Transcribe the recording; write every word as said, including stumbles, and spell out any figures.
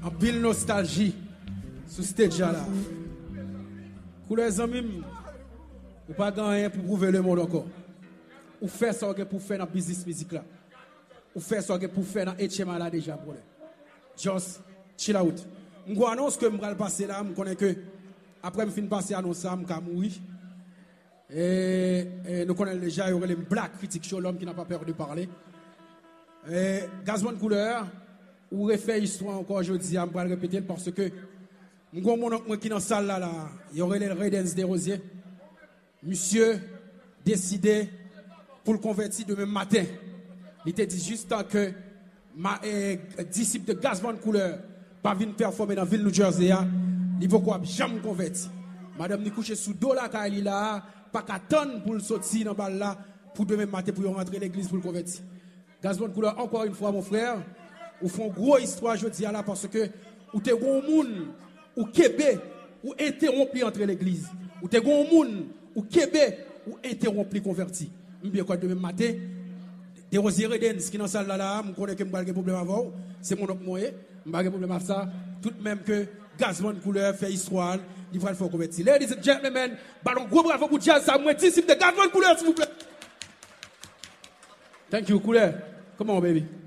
En pile nostalgie sur stage là. Pour les amis, ou pas gagner pour prouver le monde encore. Ou faire ça pour faire dans business musique là. Ou faire ça pour faire dans H M A là déjà pour just chill out. Je annonce que je vais passer là, je connais que après je finis passer annonce ça, je vais mourir. Et, et nous connaissons déjà les Black Critic Show, l'homme qui n'a pas peur de parler. Et Gazman Couleur, ou refait histoire encore aujourd'hui, je vais le répéter parce que je suis qui dans la salle là, là, il y aurait les Raidens des Rosiers. Monsieur décidé pour le convertir demain matin. Il était dit juste que ma eh, disciple de Gazman Couleur pas venir performer dans la ville de New Jersey. Il faut quoi jamais convertir. Madame ni couche sous dos là quand il là, pas qu'attendre pour le sortir dans balle là pour demain matin pour rentrer l'église pour le convertir. Gazman Couleur encore une fois mon frère, ou font gros histoire je dis là parce que ou te gon moun ou kebe ou interrompu entre l'église. Ou te gon moun ou kebe ou interrompu converti. M'bien quoi demain matin des Rosiers Redens qui dans salle là là, me connais que m'pas problème avant, c'est mon moyen, m'pas problème avec ça, tout même que Gazman Couleur fait histoire, il va le faire convertir. Ladies and gentlemen, ballon gros bravo pour Jazz, ça moi disciple de Gazman Couleur s'il vous plaît. Thank you Couleur. Come on baby.